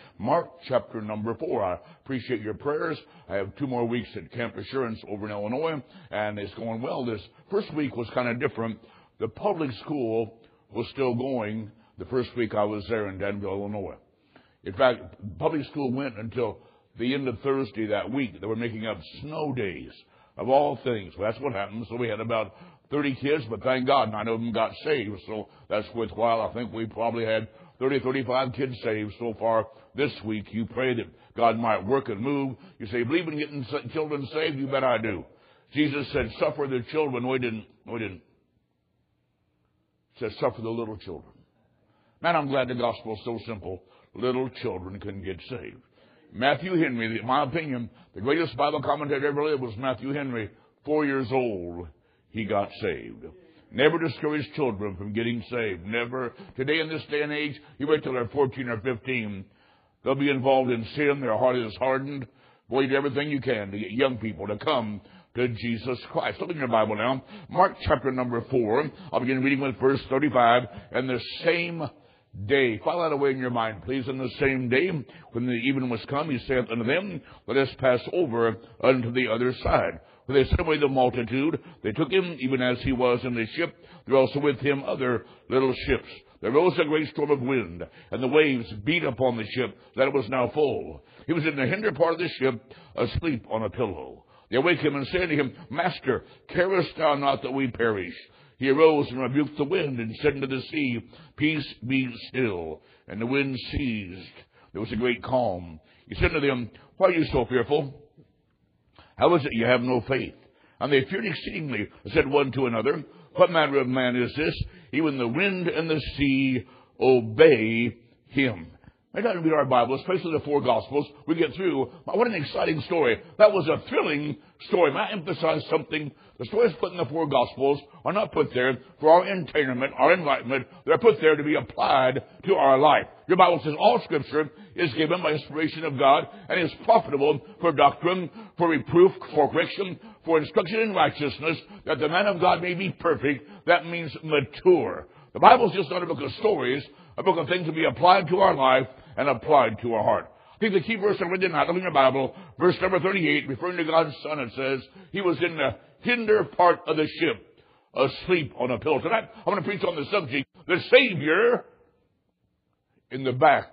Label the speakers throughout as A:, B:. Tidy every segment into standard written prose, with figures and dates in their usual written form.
A: Mark chapter number 4. I appreciate your prayers. I have 2 more weeks at Camp Assurance over in Illinois, and it's going well. This first week was kind of different. The public school was still going the first week I was there in Danville, Illinois. In fact, public school went until the end of Thursday that week. They were making up snow days, of all things. Well, that's what happened. So we had about 30 kids, but thank God 9 of them got saved. So that's worthwhile. I think we probably had 30, 35 kids saved so far this week. You pray that God might work and move. You say, believe in getting children saved? You bet I do. Jesus said, suffer the children. No, he didn't. He said, suffer the little children. Man, I'm glad the gospel is so simple. Little children can get saved. Matthew Henry, in my opinion, the greatest Bible commentator ever lived was Matthew Henry. 4 years old, he got saved. Never discourage children from getting saved. Never. Today, in this day and age, you wait till they're 14 or 15. They'll be involved in sin. Their heart is hardened. Boy, do everything you can to get young people to come to Jesus Christ. Look in your Bible now. Mark chapter number 4. I'll begin reading with verse 35. And the same day. File that away in your mind, please. On the same day, when the evening was come, he saith unto them, let us pass over unto the other side. When they sent away the multitude, they took him even as he was in the ship. There were also with him other little ships. There rose a great storm of wind, and the waves beat upon the ship, that it was now full. He was in the hinder part of the ship, asleep on a pillow. They awake him and said to him, Master, carest thou not that we perish? He arose and rebuked the wind and said unto the sea, Peace, be still. And the wind ceased. There was a great calm. He said to them, Why are you so fearful? How is it you have no faith? And they feared exceedingly, said one to another, What manner of man is this? Even the wind and the sea obey him. May God read our Bible, especially the 4 Gospels. We get through. What an exciting story. That was a thrilling story. May I emphasize something? The stories put in the 4 Gospels are not put there for our entertainment, our enlightenment. They're put there to be applied to our life. Your Bible says all Scripture is given by inspiration of God and is profitable for doctrine, for reproof, for correction, for instruction in righteousness, that the man of God may be perfect. That means mature. The Bible is just not a book of stories, a book of things to be applied to our life and applied to our heart. I think the key verse I read tonight, look in your Bible, verse number 38, referring to God's Son, it says, he was in the hinder part of the ship, asleep on a pillow. Tonight, I want to preach on the subject, the Savior in the back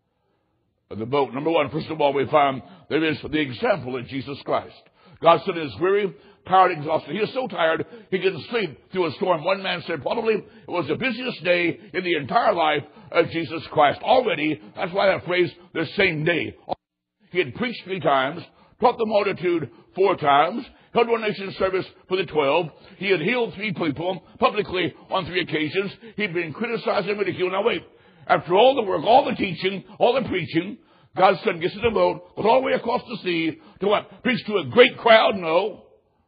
A: of the boat. Number 1, first of all, we find there is the example of Jesus Christ. God's Son is weary, tired, exhausted. He is so tired, he can sleep through a storm. One man said probably it was the busiest day in the entire life of Jesus Christ. Already, that's why that phrase, the same day. He had preached 3 times, taught the multitude 4 times, held ordination service for the 12. He had healed 3 people publicly on 3 occasions. He'd been criticized and ridiculed. Now wait, after all the work, all the teaching, all the preaching, God's Son gets in the boat, goes all the way across the sea to what? Preach to a great crowd? No.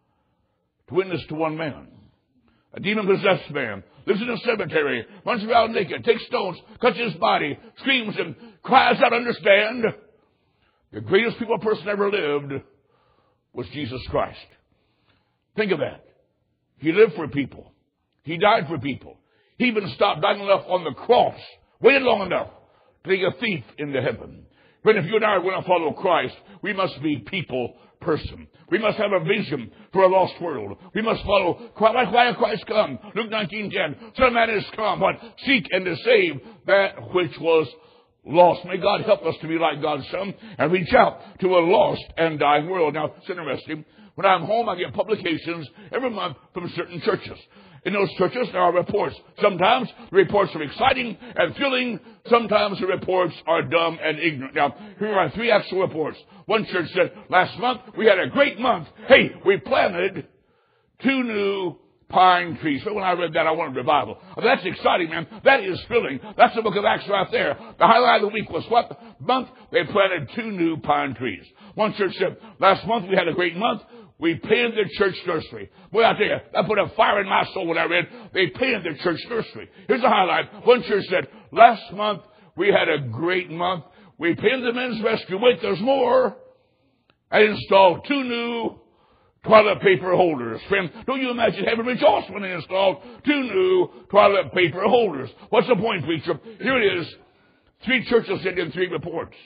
A: To witness to one man. A demon-possessed man. Lives in a cemetery. Runs around naked. Takes stones. Cuts his body. Screams and cries out, understand? The greatest people person ever lived was Jesus Christ. Think of that. He lived for people. He died for people. He even stopped dying enough on the cross. Waited long enough to take a thief into heaven. But if you and I are going to follow Christ, we must be people person. We must have a vision for a lost world. We must follow why Christ come. Luke 19:10. Son of Man is come. What? Seek and to save that which was lost. May God help us to be like God's Son and reach out to a lost and dying world. Now, it's interesting. When I'm home, I get publications every month from certain churches. In those churches, there are reports. Sometimes the reports are exciting and thrilling. Sometimes the reports are dumb and ignorant. Now, here are 3 actual reports. One church said, last month we had a great month. Hey, we planted 2 new pine trees. So when I read that, I wanted revival. That's exciting, man. That is thrilling. That's the book of Acts right there. The highlight of the week was what month? They planted 2 new pine trees. One church said, last month we had a great month. We painted the church nursery. Boy, I tell you, that put a fire in my soul when I read, they painted the church nursery. Here's the highlight. One church said, last month we had a great month. We painted the men's restroom. Wait, there's more. I installed 2 new toilet paper holders. Friend, don't you imagine heaven rejoiced when they installed 2 new toilet paper holders? What's the point, preacher? Here it is. 3 churches sent in 3 reports.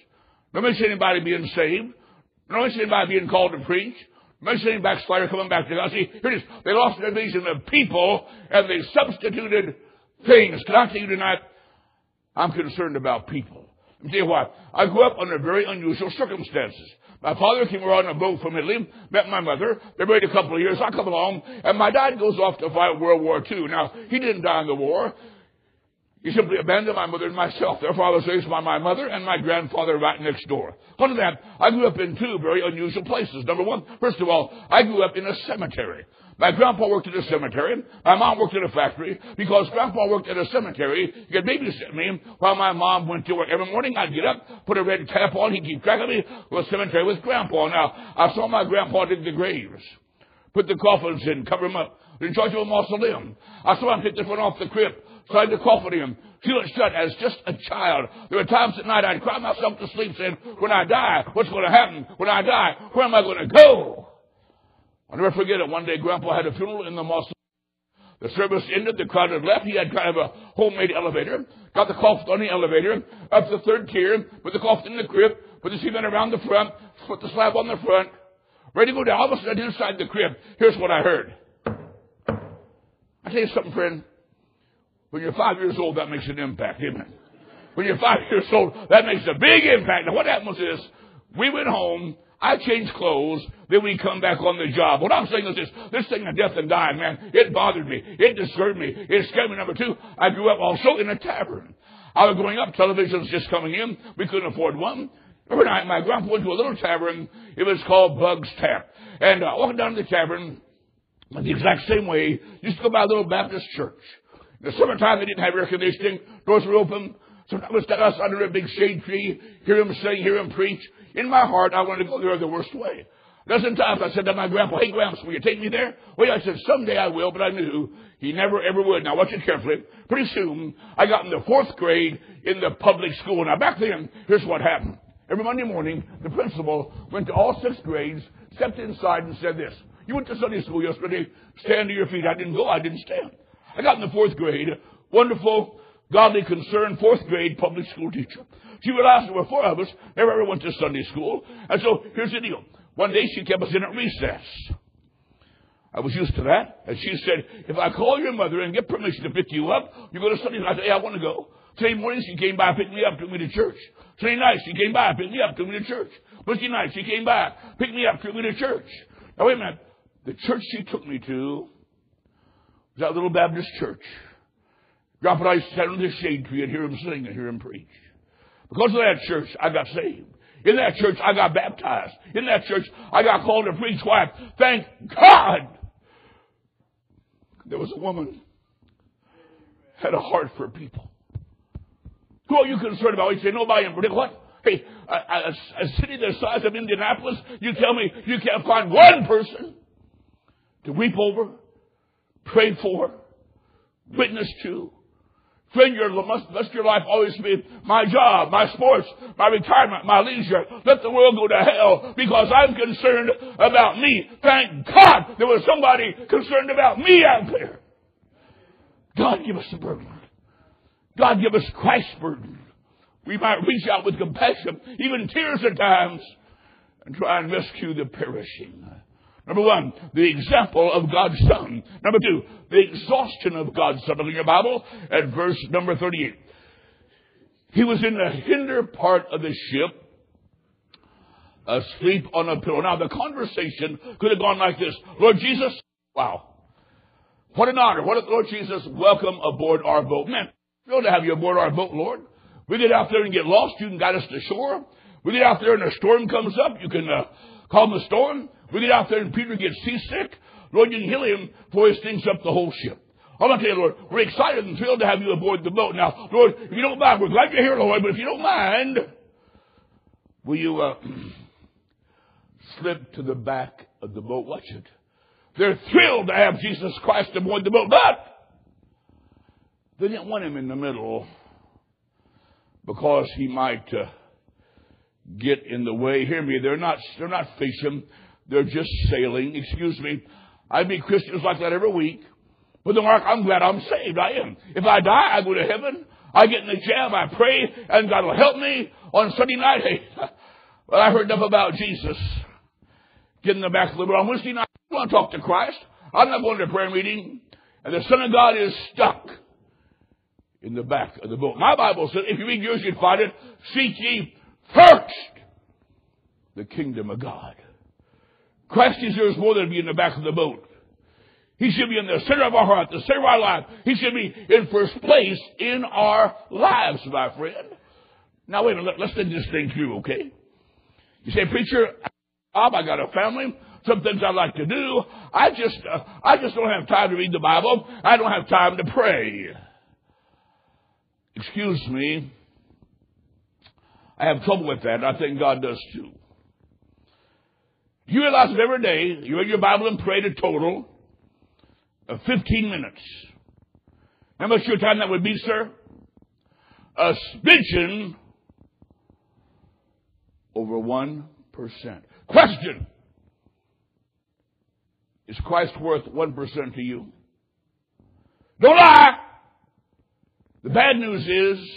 A: No mention anybody being saved. No mention anybody being called to preach. No mention any backslider coming back to God. See, here it is. They lost their vision of people and they substituted things. Can I tell you tonight, I'm concerned about people. Let me tell you what. I grew up under very unusual circumstances. My father came around on a boat from Italy, met my mother. They married a couple of years. I come along, and my dad goes off to fight World War II. Now, he didn't die in the war. He simply abandoned my mother and myself. Therefore, I was raised by my mother and my grandfather right next door. One of that, I grew up in two very unusual places. Number one, first of all, I grew up in a cemetery. My grandpa worked at a cemetery. My mom worked at a factory. Because grandpa worked at a cemetery, he could babysit me while my mom went to work. Every morning I'd get up, put a red cap on, he'd keep track of me. Well, cemetery with grandpa. Now, I saw my grandpa dig the graves, put the coffins in, cover them up, in charge of a mausoleum. I saw him pick the front off the crypt, slide the coffin in, seal it shut as just a child. There were times at night I'd cry myself to sleep saying, when I die, what's going to happen? When I die, where am I going to go? I'll never forget it. One day, Grandpa had a funeral in the mausoleum. The service ended. The crowd had left. He had kind of a homemade elevator. Got the coffin on the elevator, up the third tier, put the coffin in the crypt, put the cement around the front, put the slab on the front, ready to go down. All of a sudden, inside the crypt, here's what I heard. I tell you something, friend. When you're 5 years old, that makes an impact, amen. When you're 5 years old, that makes a big impact. Now, what happens is, we went home, I changed clothes, then we come back on the job. What I'm saying is this thing of death and dying, man, it bothered me. It disturbed me. It scared me. Number two, I grew up also in a tavern. I was growing up, television's just coming in. We couldn't afford one. Every night, my grandpa went to a little tavern. It was called Bug's Tap. And walking down to the tavern, the exact same way, used to go by a little Baptist church. In the summertime, they didn't have air conditioning. Doors were open. Sometimes I would stand outside under a big shade tree, hear him sing, hear him preach. In my heart, I wanted to go there the worst way. A dozen times I said to my grandpa, hey, Gramps, will you take me there? Well, I said, someday I will, but I knew he never, ever would. Now, watch it carefully. Pretty soon, I got in the 4th grade in the public school. Now, back then, here's what happened. Every Monday morning, the principal went to all 6th grades, stepped inside and said this. You went to Sunday school yesterday. Stand to your feet. I didn't go. I didn't stand. I got in the 4th grade. Wonderful, godly, concerned 4th grade public school teacher. She realized there were 4 of us, never ever went to Sunday school. And so here's the deal. One day she kept us in at recess. I was used to that. And she said, if I call your mother and get permission to pick you up, you go to Sunday. I said, hey, I want to go. Sunday morning she came by, picked me up, took me to church. Sunday night she came by, picked me up, took me to church. Wednesday night she came by, picked me up, took me to church. Now wait a minute. The church she took me to was that little Baptist church. Grandpa and I sat under the shade tree and hear him sing and hear him preach. Because of that church, I got saved. In that church, I got baptized. In that church, I got called to preach. Why? Thank God! There was a woman had a heart for people. Who are you concerned about? You say, nobody in particular. What? Hey, a city the size of Indianapolis, you tell me you can't find one person to weep over, pray for, witness to. Friend, must your life always be my job, my sports, my retirement, my leisure. Let the world go to hell because I'm concerned about me. Thank God there was somebody concerned about me out there. God give us the burden. God give us Christ's burden. We might reach out with compassion, even tears at times, and try and rescue the perishing. Number one, the example of God's Son. Number two, the exhaustion of God's Son. Look in your Bible at verse number 38. He was in the hinder part of the ship, asleep on a pillow. Now, the conversation could have gone like this. Lord Jesus, wow. What an honor. Lord Jesus, welcome aboard our boat. Man, thrilled to have you aboard our boat, Lord. We get out there and get lost. You can guide us to shore. We get out there and a storm comes up. You can calm the storm. We get out there and Peter gets seasick. Lord, you can heal him before he stinks up the whole ship. I want to tell you, Lord, we're excited and thrilled to have you aboard the boat. Now, Lord, if you don't mind, we're glad you're here, Lord, but if you don't mind, will you slip to the back of the boat? Watch it. They're thrilled to have Jesus Christ aboard the boat, but they didn't want him in the middle because he might get in the way. Hear me, they're not fishing. They're just sailing. Excuse me. I meet Christians like that every week. But the Mark, I'm glad I'm saved. I am. If I die, I go to heaven. I get in the jam. I pray, and God will help me. On Sunday night, hey, Well, I heard enough about Jesus. Get in the back of the boat. On Wednesday night, I want to talk to Christ. I'm not going to a prayer meeting. And the Son of God is stuck in the back of the boat. My Bible says, if you read yours, you'd find it, seek ye first the kingdom of God. Christ deserves more than to be in the back of the boat. He should be in the center of our heart, the center of our life. He should be in first place in our lives, my friend. Now, wait a minute. Let's think this thing through, okay? You say, preacher, I got a family, some things I like to do. I just don't have time to read the Bible. I don't have time to pray. Excuse me. I have trouble with that. I think God does too. You realize that every day you read your Bible and prayed a total of 15 minutes. How much your time that would be, sir? A smidgen over 1%. Question. Is Christ worth 1% to you? Don't lie. The bad news is,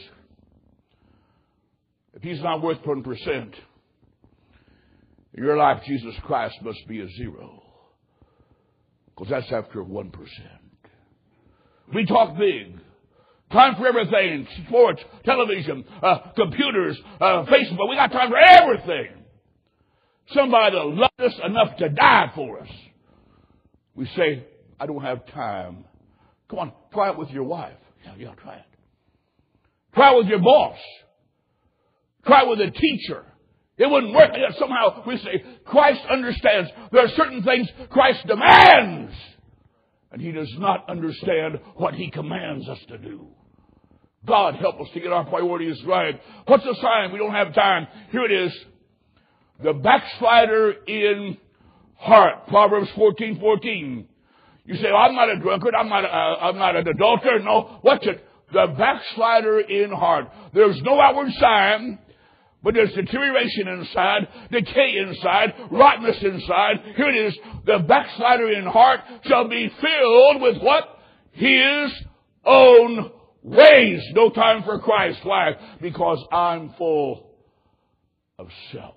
A: if he's not worth 1%, in your life, Jesus Christ must be a zero. Because that's after 1%. We talk big. Time for everything. Sports, television, computers, Facebook. We got time for everything. Somebody that loved us enough to die for us. We say, I don't have time. Come on, try it with your wife. Yeah, try it. Try it with your boss. Try it with a teacher. It wouldn't work. Somehow we say, Christ understands. There are certain things Christ demands. And he does not understand what he commands us to do. God help us to get our priorities right. What's the sign? We don't have time. Here it is. The backslider in heart. Proverbs 14:14. You say, I'm not a drunkard. I'm not an adulterer. No. What's it? The backslider in heart. There's no outward sign, but there's deterioration inside, decay inside, rottenness inside. Here it is. The backslider in heart shall be filled with what? His own ways. No time for Christ. Why? Because I'm full of self.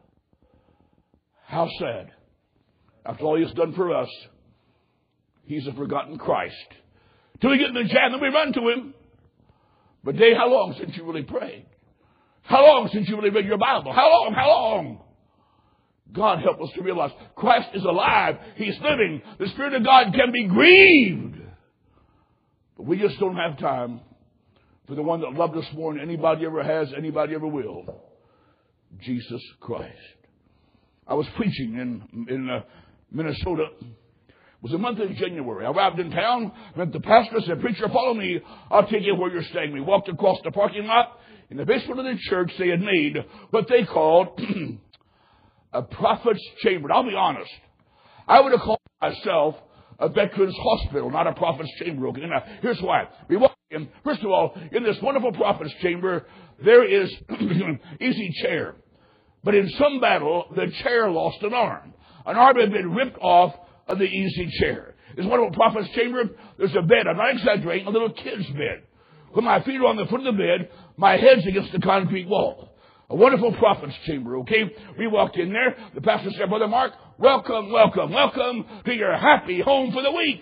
A: How sad. After all he's done for us, he's a forgotten Christ. Till we get in the jam, then we run to him. But Dave, how long since you really prayed? How long since you really read your Bible? How long? God help us to realize Christ is alive. He's living. The Spirit of God can be grieved. But we just don't have time for the one that loved us more than anybody ever has, anybody ever will. Jesus Christ. I was preaching in Minnesota. It was the month of January. I arrived in town, met the pastor, said, preacher, follow me. I'll take you where you're staying. We walked across the parking lot. In the basement of the church, they had made what they called a prophet's chamber. I'll be honest. I would have called myself a veterans hospital, not a prophet's chamber. Okay? Now, here's why. We walked in. First of all, in this wonderful prophet's chamber, there is easy chair. But in some battle, the chair lost an arm. An arm had been ripped off of the easy chair. This wonderful prophet's chamber, there's a bed. I'm not exaggerating, a little kid's bed. When my feet are on the foot of the bed, my head's against the concrete wall. A wonderful prophet's chamber, okay? We walked in there. The pastor said, Brother Mark, welcome to your happy home for the week.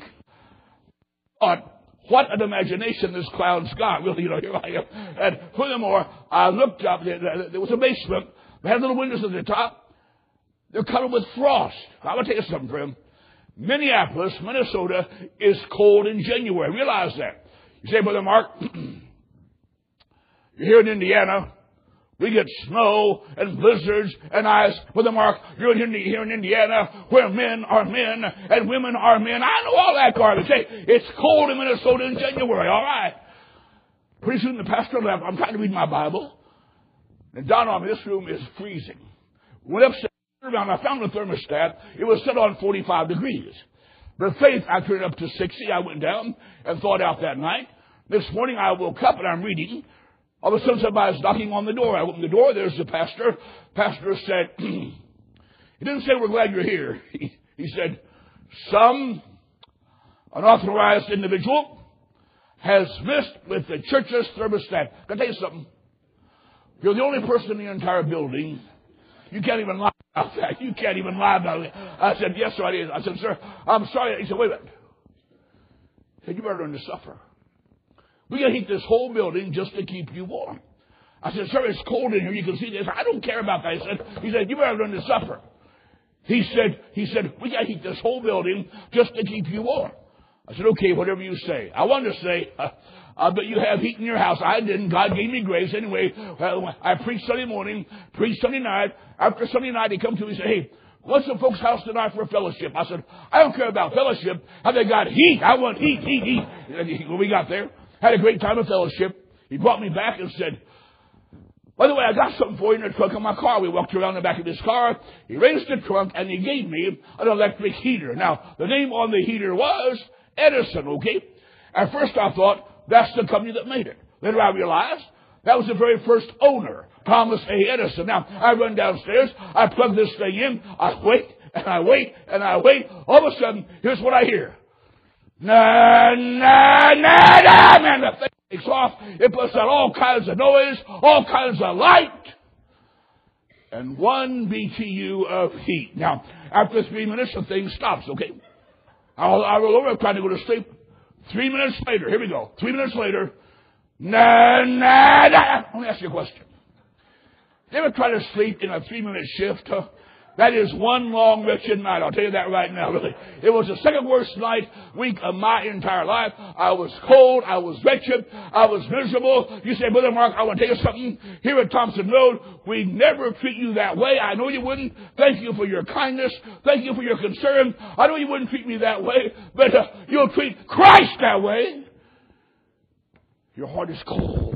A: What an imagination this clown's got. Really, here I am. And furthermore, I looked up. There was a basement. They had little windows at the top. They're covered with frost. I will tell you something, friend. Minneapolis, Minnesota is cold in January. Realize that. You say, Brother Mark, you're here in Indiana. We get snow and blizzards and ice. Brother Mark, you're here in Indiana where men are men and women are men. I know all that garbage. Hey, it's cold in Minnesota in January, all right. Pretty soon the pastor left. I'm trying to read my Bible. And down on me, this room is freezing. Went upstairs. I found the thermostat. It was set on 45 degrees. But faith, I turned it up to 60. I went down and thawed out that night. This morning I woke up and I'm reading. All of a sudden somebody's knocking on the door. I opened the door. There's the pastor. Pastor said, he didn't say, we're glad you're here. He said, some unauthorized individual has messed with the church's thermostat. Can I tell you something? You're the only person in the entire building. You can't even lie about that. You can't even lie about it. I said, yes, sir, I did. I said, sir, I'm sorry. He said, wait a minute. He said, you better learn to suffer. We got to heat this whole building just to keep you warm. I said, sir, it's cold in here. You can see this. I don't care about that. He said, you better learn to suffer. He said, we got to heat this whole building just to keep you warm. I said, okay, whatever you say. I wanted to say, but you have heat in your house. I didn't. God gave me grace. Anyway, I preached Sunday morning, preached Sunday night. After Sunday night, he come to me and said, hey, what's the folks' house tonight for a fellowship? I said, I don't care about fellowship. Have they got heat? I want heat. When we got there, had a great time of fellowship. He brought me back and said, by the way, I got something for you in the trunk of my car. We walked around the back of his car. He raised the trunk and he gave me an electric heater. Now, the name on the heater was Edison, okay? At first I thought, that's the company that made it. Later I realized that was the very first owner, Thomas A. Edison. Now, I run downstairs. I plug this thing in. I wait, and I wait, and I wait. All of a sudden, here's what I hear. Na, na, na, na. Man, the thing takes off. It puts out all kinds of noise, all kinds of light, and 1 BTU of heat. Now, after 3 minutes, the thing stops, okay? I roll over. I'm trying to go to sleep. 3 minutes later, here we go. 3 minutes later, na, na, na. Let me ask you a question. You ever try to sleep in a 3-minute shift? That is one long, wretched night. I'll tell you that right now, really. It was the second worst week of my entire life. I was cold. I was wretched. I was miserable. You say, Brother Mark, I want to tell you something. Here at Thompson Road, we never treat you that way. I know you wouldn't. Thank you for your kindness. Thank you for your concern. I know you wouldn't treat me that way, but you'll treat Christ that way. Your heart is cold.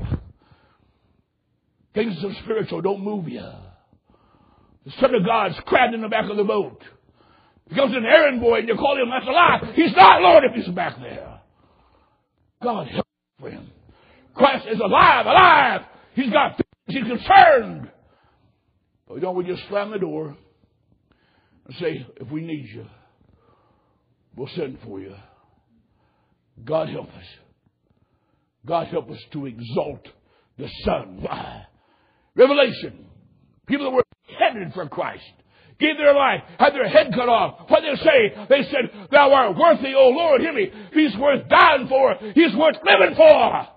A: Things of spiritual don't move you. The Son of God's crabbed in the back of the boat. He comes an errand boy and you call him, that's a lie. He's not, Lord, if he's back there. God help him. Christ is alive. He's got feelings. He's concerned. But we just slam the door and say, if we need you, we'll send for you. God help us. God help us to exalt the Son. Why? Revelation. People that were headed for Christ, gave their life, had their head cut off. What did they say? They said, thou art worthy, O Lord. Hear me. He's worth dying for. He's worth living for.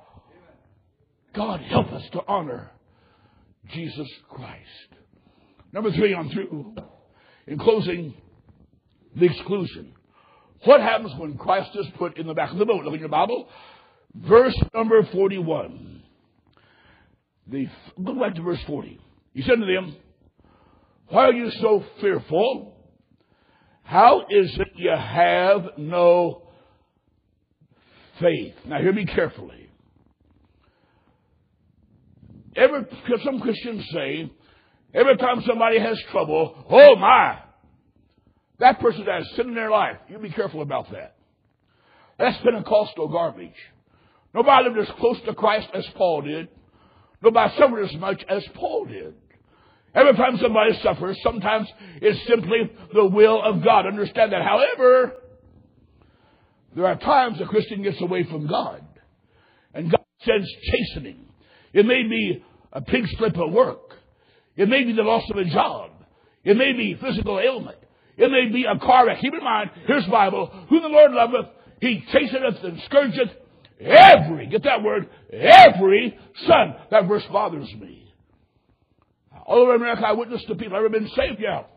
A: God help us to honor Jesus Christ. Number 3, I'm through. In closing, the exclusion. What happens when Christ is put in the back of the boat? Look in your Bible. Verse number 41. Go back to verse 40. He said to them, why are you so fearful? How is it you have no faith? Now hear me carefully. Some Christians say, every time somebody has trouble, oh my, that person has sin in their life. You be careful about that. That's Pentecostal garbage. Nobody lived as close to Christ as Paul did. Nobody suffered as much as Paul did. Every time somebody suffers, sometimes it's simply the will of God. Understand that. However, there are times a Christian gets away from God, and God sends chastening. It may be a pig slip at work. It may be the loss of a job. It may be physical ailment. It may be a car wreck. Keep in mind, here's the Bible. Who the Lord loveth, he chasteneth and scourgeth every son. That verse bothers me. All over America, I witnessed to people. Ever been saved? Yeah.